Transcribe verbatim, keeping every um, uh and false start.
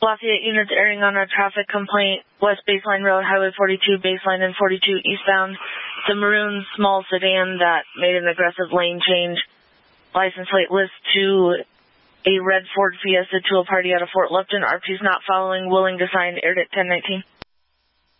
Lafayette units airing on a traffic complaint, West Baseline Road, Highway forty-two, Baseline and forty-two eastbound. The maroon small sedan that made an aggressive lane change. License plate list to a red Ford Fiesta to a party out of Fort Lupton. R P's not following, willing to sign, aired at ten nineteen.